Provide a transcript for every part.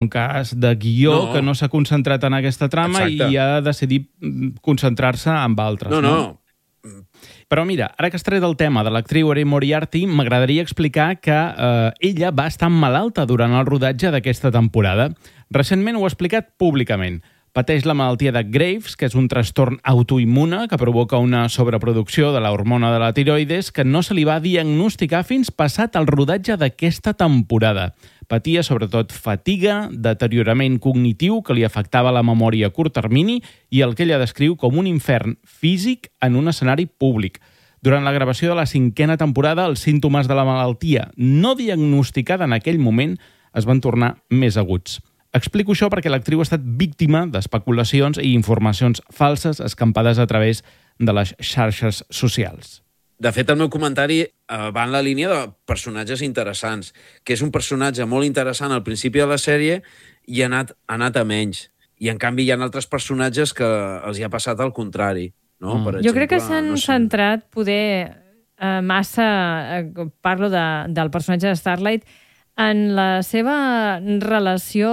un cas de guió que no s'ha concentrat en aquesta trama i ha decidit concentrar-se en altres. No. Però mira, ara que has tret el tema de l'actriu Erin Moriarty, m'agradaria explicar que ella va estar malalta durant el rodatge d'aquesta temporada. Recentment ho ha explicat públicament. Pateix la malaltia de Graves, que és un trastorn autoimmune que provoca una sobreproducció de la hormona de la tiroides que no se li va diagnosticar fins passat el rodatge d'aquesta temporada. Patia sobretot fatiga, deteriorament cognitiu que li afectava la memòria a curt termini i el que ella descriu com un infern físic en un escenari públic. Durant la gravació de la 5a temporada, els símptomes de la malaltia no diagnosticada en aquell moment es van tornar més aguts. Explico això perquè l'actriu ha estat víctima d'especulacions i informacions falses escampades a través de les xarxes socials. De fet, el meu comentari va en la línia de personatges interessants, que és un personatge molt interessant al principi de la sèrie i ha anat a menys. I, en canvi, hi ha altres personatges que els hi ha passat al contrari. No? Per exemple, jo crec que s'han centrat poder massa, parlo del personatge de Starlight, en la seva relació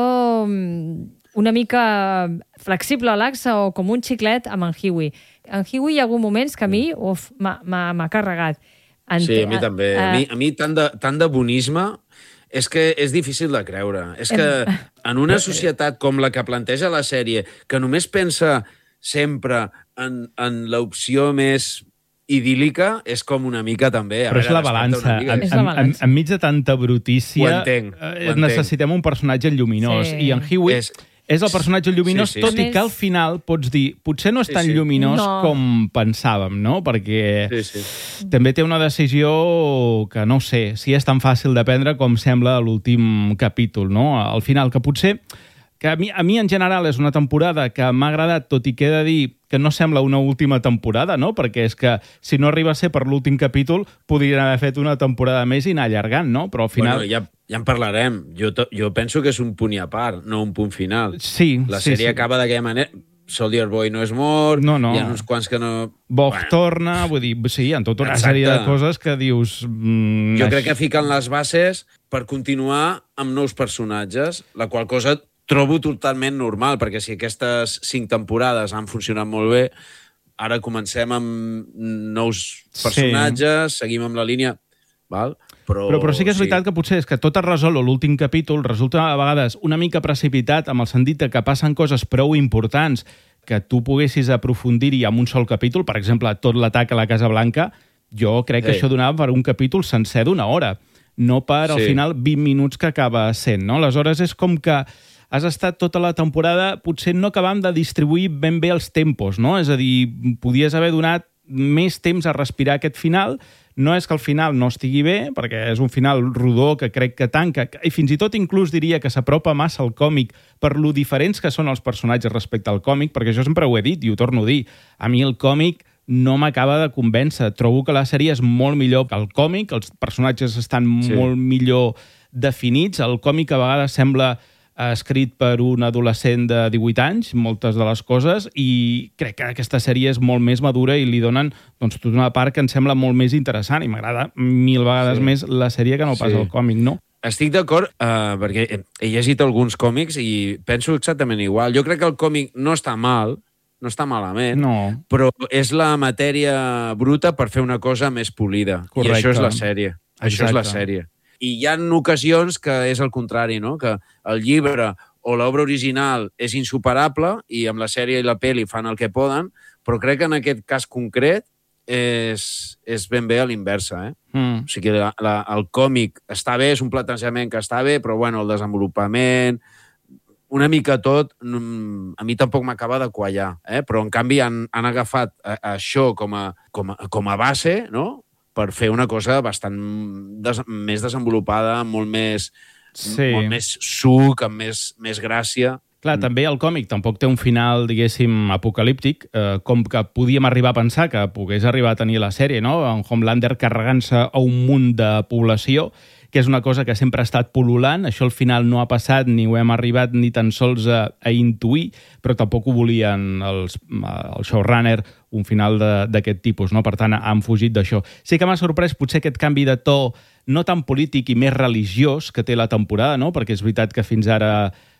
una mica flexible a l'axe o com un xiclet amb en Hughie. En Hughie hi ha hagut moments que a mi m'ha carregat. Sí, a mi també. A mi tant de bonisme és que és difícil de creure. És que en una societat com la que planteja la sèrie, que només pensa sempre en l'opció més idíl·lica, és com una mica també... Però és la balança. Enmig de tanta brutícia necessitem un personatge lluminós. I en Hughie és el personatge lluminós, tot i que al final pots dir, potser no és tan lluminós com pensàvem, no? Perquè també té una decisió que no sé si és tan fàcil de prendre com sembla a l'últim capítol, no? Al final, que potser... que a mi en general és una temporada que m'ha agradat, tot i que he de dir que no sembla una última temporada, no? Perquè és que si no arriba a ser per l'últim capítol podrien haver fet una temporada més i anar allargant, no? Però al final... Bueno, ja en parlarem. Jo penso que és un punt i a part, no un punt final. Sí. La sèrie acaba d'aquella manera... Soldier Boy no és mort, hi ha uns quants que no... Bog torna, vull dir, sí, hi ha tota una sèrie de coses que dius... Jo crec que fiquen les bases per continuar amb nous personatges, la qual cosa trobo totalment normal, perquè si aquestes 5 temporades han funcionat molt bé, ara comencem amb nous personatges, seguim amb la línia... Val? Però sí que és veritat que potser és que tot es resol, o l'últim capítol resulta a vegades una mica precipitat, amb el sentit que passen coses prou importants que tu poguessis aprofundir-hi amb un sol capítol, per exemple, tot l'atac a la Casa Blanca, jo crec que això donava per un capítol sencer d'1 hora, no per al final 20 minuts que acaba sent, no? Aleshores és com que has estat tota la temporada, potser no acabam de distribuir ben bé els tempos, no? És a dir, podies haver donat més temps a respirar aquest final. No és que el final no estigui bé, perquè és un final rodó que crec que tanca, i fins i tot inclús diria que s'apropa massa al còmic per lo diferents que són els personatges respecte al còmic, perquè jo sempre ho he dit i ho torno a dir. A mi el còmic no m'acaba de convèncer. Trobo que la sèrie és molt millor que el còmic, els personatges estan molt millor definits, el còmic a vegades sembla escrit per un adolescent de 18 anys, moltes de les coses, i crec que aquesta sèrie és molt més madura i li donen tota una part que em sembla molt més interessant i m'agrada 1000 vegades més la sèrie que no pas el còmic, no? Estic d'acord, perquè he llegit alguns còmics i penso exactament igual. Jo crec que el còmic no està mal, no està malament, però és la matèria bruta per fer una cosa més polida. Correcte. I això és la sèrie. Això és la sèrie. I hi ha ocasions que és el contrari, no? Que el llibre o l'obra original és insuperable i amb la sèrie i la pel·li fan el que poden, però crec que en aquest cas concret és ben bé a l'inversa. O sigui, el còmic està bé, és un plantejament que està bé, però bueno, el desenvolupament, una mica tot, a mi tampoc m'acaba de quallar. Però en canvi han agafat això com a base, no?, per fer una cosa bastant més desenvolupada, molt més suc, amb més gràcia. Clar, també el còmic tampoc té un final, diguéssim, apocalíptic, com que podíem arribar a pensar que pogués arribar a tenir la sèrie, no? En Homelander carregant-se a un munt de població, que és una cosa que sempre ha estat pul·lulant. Això al final no ha passat, ni ho hem arribat ni tan sols a intuir, però tampoc ho volien el showrunner un final d'aquest tipus, no? Per tant, han fugit d'això. Sí que m'ha sorprès potser aquest canvi de to no tan polític i més religiós que té la temporada, no? Perquè és veritat que fins ara